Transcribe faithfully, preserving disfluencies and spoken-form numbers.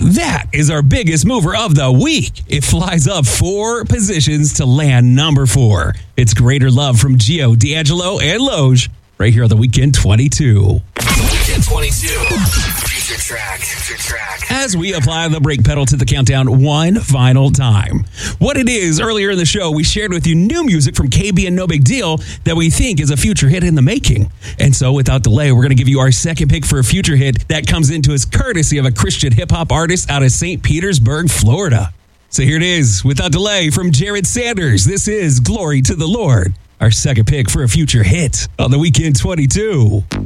that is our biggest mover of the week. It flies up four positions to land number four. It's Greater Love from Gio, D'Angelo, and Loge right here on the Weekend twenty-two. Weekend twenty-two. Future track. Future track. As we apply the brake pedal to the countdown one final time. What it is, earlier in the show, we shared with you new music from K B and No Big Deal that we think is a future hit in the making. And so, without delay, we're going to give you our second pick for a future hit that comes into us courtesy of a Christian hip-hop artist out of Saint Petersburg, Florida. So here it is, without delay, from Jared Sanders. This is Glory to the Lord, our second pick for a future hit on the Weekend twenty-two.